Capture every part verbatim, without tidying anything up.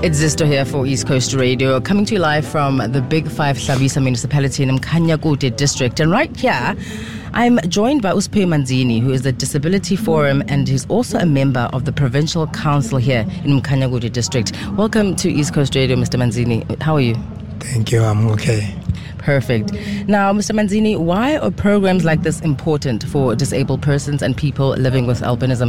It's Zisto here for East Coast Radio, coming to you live from the Big Five Hlavisa municipality in Mkhanyakude district. And right here, I'm joined by Siphiwe Manzini, who is the Disability Forum, and he's also a member of the Provincial Council here in Mkhanyakude district. Welcome to East Coast Radio, Mister Manzini. How are you? Thank you, I'm okay. Perfect. Now, Mister Manzini, why are programs like this important for disabled persons and people living with albinism?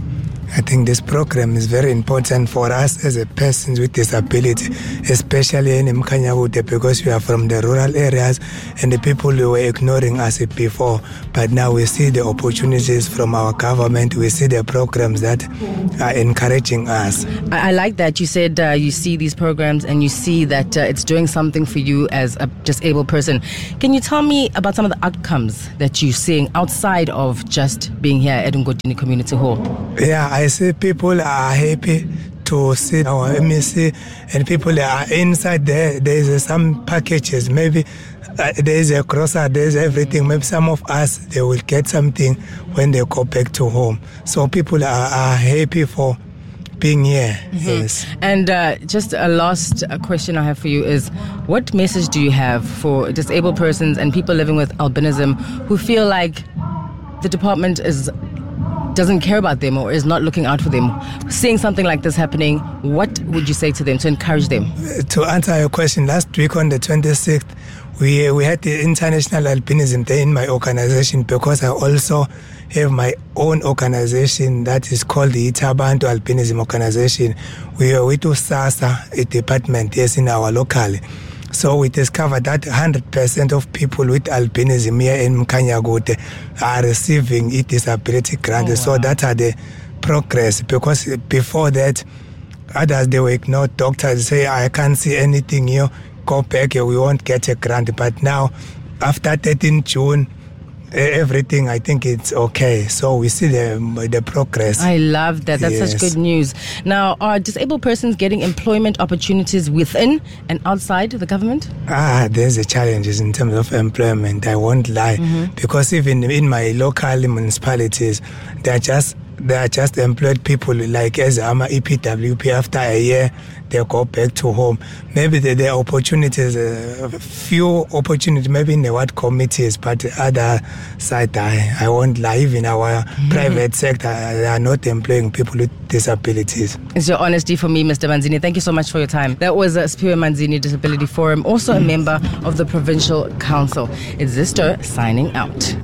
I think this program is very important for us as a persons with disability, especially in Mkhanyakude, because we are from the rural areas and the people who were ignoring us before. But now we see the opportunities from our government. We see the programs that are encouraging us. I, I like that you said uh, you see these programs and you see that uh, it's doing something for you as a disabled person. Can you tell me about some of the outcomes that you're seeing outside of just being here at Ngodini Community Hall? Yeah, I see people are happy to see our M E C, and people are inside there. There is some packages, maybe uh, there is a crosser, there is everything. Maybe some of us, they will get something when they go back to home. So people are, are happy for being here. Mm-hmm. Yes. And uh, just a last question I have for you is, what message do you have for disabled persons and people living with albinism who feel like the department is doesn't care about them or is not looking out for them? Seeing something like this happening, what would you say to them to encourage them? To answer your question, last week on the twenty-sixth, we we had the International Albinism Day in my organization, because I also have my own organization that is called the Itabantu Albinism Organization. We are with SASA, a department, yes, in our local. So we discovered that one hundred percent of people with albinism here in Mkhanyakude are receiving a disability grant. Oh, wow. So that are the progress, because before that, others, they were ignored. Doctors say, I can't see anything here, go back, we won't get a grant. But now, after thirteenth June, everything, I think it's okay. So we see the the progress. I love that. That's yes. such good news. Now, are disabled persons getting employment opportunities within and outside the government? Ah, there's a challenges in terms of employment. I won't lie, mm-hmm. because even in my local municipalities, they're just they are just employed people like as I'm a E P W P. After a year, they go back to home. Maybe there, there are opportunities, uh, few opportunities, maybe in the ward committees, but the other side, I, I won't lie, even our mm-hmm. private sector, they are not employing people with disabilities. It's your honesty for me, Mister Manzini. Thank you so much for your time. That was uh, Siphiwe Manzini, Disability Forum, also a member of the Provincial Council. It's Zisto signing out.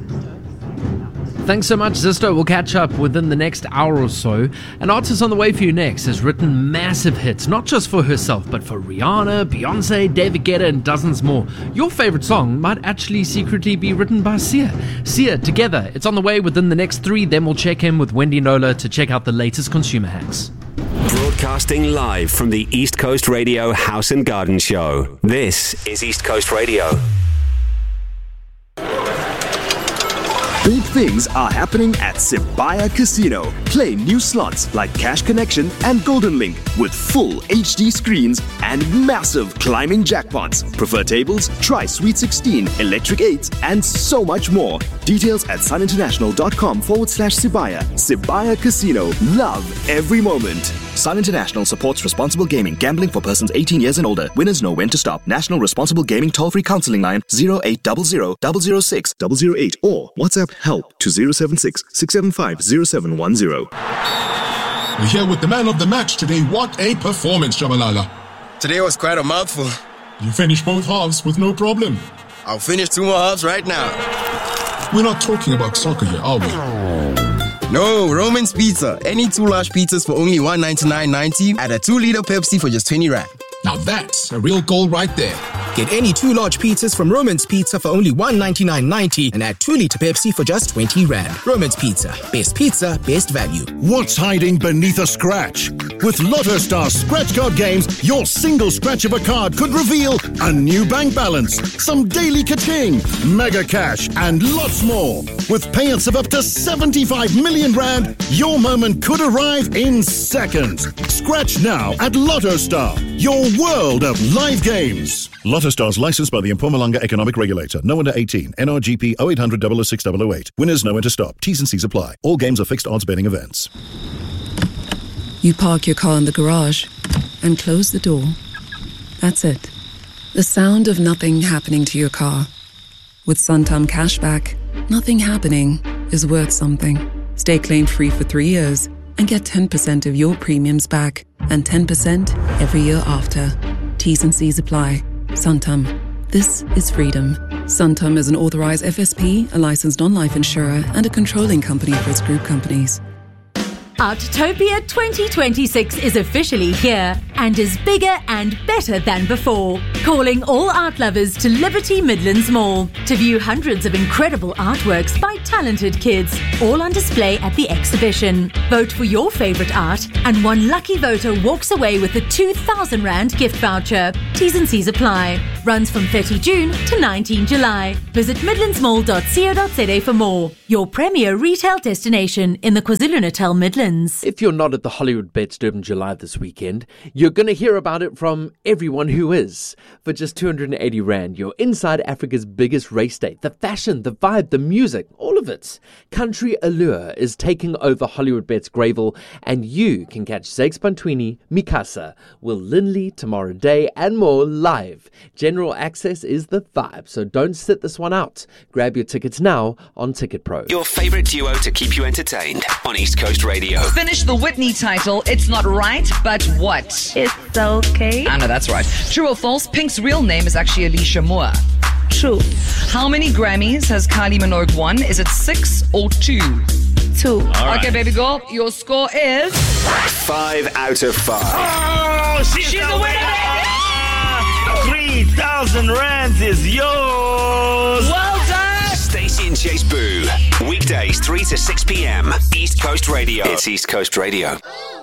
Thanks so much, Zisto. We'll catch up within the next hour or so. An artist on the way for you next has written massive hits, not just for herself, but for Rihanna, Beyonce, David Guetta, and dozens more. Your favorite song might actually secretly be written by Sia. Sia, Together. It's on the way within the next three. Then we'll check in with Wendy Nola to check out the latest consumer hacks. Broadcasting live from the East Coast Radio House and Garden Show. This is East Coast Radio. Big things are happening at Sibaya Casino. Play new slots like Cash Connection and Golden Link with full H D screens and massive climbing jackpots. Prefer tables? Try Sweet sixteen, Electric eights, and so much more. Details at suninternational.com forward slash Sibaya. Sibaya Casino. Love every moment. Sun International supports responsible gaming. Gambling for persons eighteen years and older. Winners know when to stop. National Responsible Gaming toll-free counseling line zero eight zero zero, zero zero six, zero zero eight or WhatsApp help to zero seven six, six seven five, zero seven one zero. We're here with the man of the match today. What a performance, Shabalala. Today was quite a mouthful. You finished both halves with no problem. I'll finish two more halves right now. We're not talking about soccer here, are we? No, Roman's Pizza. Any two large pizzas for only one ninety-nine ninety at a two liter Pepsi for just twenty rand. Now that's a real goal right there. Get any two large pizzas from Roman's Pizza for only one ninety-nine ninety and add two liter Pepsi for just twenty rand. Roman's Pizza. Best pizza, best value. What's hiding beneath a scratch? With Lotto Star scratch card games, your single scratch of a card could reveal a new bank balance, some daily ka-ching, mega cash, and lots more. With payouts of up to seventy-five million rand, your moment could arrive in seconds. Scratch now at Lotto Star, your world of live games. Lotto Stars licensed by the Mpumalanga Economic Regulator. No under eighteen. N R G P oh eight hundred, double oh six, double oh eight. Winners know when to stop. T's and C's apply. All games are fixed odds betting events. You park your car in the garage, and close the door. That's it. The sound of nothing happening to your car. With Santam Cashback, nothing happening is worth something. Stay claim-free for three years and get ten percent of your premiums back and ten percent every year after. T's and C's apply. Santam. This is freedom. Santam is an authorized F S P, a licensed non-life insurer, and a controlling company for its group companies. Artopia twenty twenty-six is officially here and is bigger and better than before. Calling all art lovers to Liberty Midlands Mall to view hundreds of incredible artworks by talented kids, all on display at the exhibition. Vote for your favourite art and one lucky voter walks away with a two thousand rand gift voucher. T's and C's apply. Runs from thirty June to nineteen July. Visit midlands mall dot co dot za for more. Your premier retail destination in the KwaZulu-Natal Midlands. If you're not at the Hollywood Bets Durban July this weekend, you're going to hear about it from everyone who is. For just two hundred eighty rand, you're inside Africa's biggest race day. The fashion, the vibe, the music, all of it. Country Allure is taking over Hollywood Bets Greyville, and you can catch Zakes Bantwini, Mikasa, Will Lindley, Tamara Day, and more live. General access is the vibe, so don't sit this one out. Grab your tickets now on Ticket Pro. Your favourite duo to keep you entertained on East Coast Radio. Finish the Whitney title. It's not right, but what? It's okay. I know, that's right. True or false, Pink's real name is actually Alicia Moore. True. How many Grammys has Kylie Minogue won? Is it six or two? Two. Right. Okay, baby girl, your score is... Five out of five. Oh, she's, she's the winner, baby! three thousand rands is yours. Well done. Stacey and Chase Boo. Weekdays three to six p.m. East Coast Radio. It's East Coast Radio.